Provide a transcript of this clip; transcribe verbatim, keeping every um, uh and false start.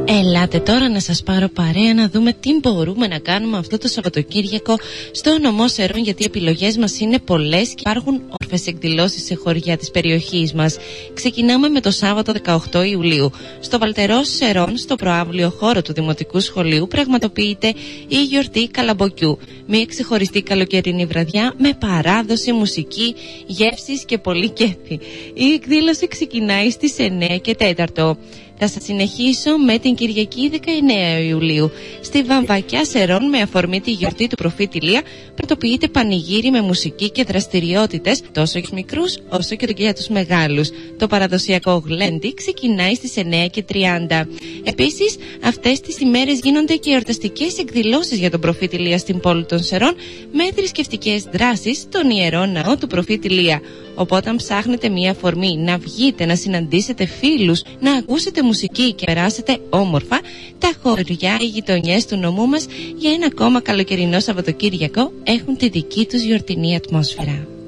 Ελάτε τώρα να σας πάρω παρέα να δούμε τι μπορούμε να κάνουμε αυτό το Σαββατοκύριακο στο νομό Σερών, γιατί οι επιλογές μας είναι πολλές και υπάρχουν όρφες εκδηλώσεις σε χωριά της περιοχής μας. Ξεκινάμε με το Σάββατο δεκαοκτώ Ιουλίου. Στο Βαλτερός Σερών, στο προαύλιο χώρο του Δημοτικού Σχολείου, πραγματοποιείται η γιορτή Καλαμποκιού. Μια ξεχωριστή καλοκαιρινή βραδιά με παράδοση, μουσική, γεύσεις και πολύ κέφι. Η εκδήλωση ξεκινάει στις εννέα και τέσσερα. Θα σας συνεχίσω με την Κυριακή δεκαεννέα Ιουλίου. Στη Βαμβακιά Σερών, με αφορμή τη γιορτή του προφήτη Ηλία, πρωτοποιείται πανηγύρι με μουσική και δραστηριότητες τόσο για τους μικρούς όσο και για τους μεγάλους. Το παραδοσιακό γλέντι ξεκινάει στις εννέα και τριάντα. Επίσης, αυτές τις ημέρες γίνονται και εορταστικές εκδηλώσεις για τον προφήτη Ηλία στην πόλη των Σερών, με θρησκευτικές δράσεις στον Ιερό Ναό του προφήτη Ηλία. Οπότε, αν ψάχνετε μία αφορμή να βγείτε, να συναντήσετε φίλους, να ακούσετε μουσική και περάσετε όμορφα, τα χωριά, οι γειτονιές του νομού μας για ένα ακόμα καλοκαιρινό Σαββατοκύριακο έχουν τη δική τους γιορτινή ατμόσφαιρα.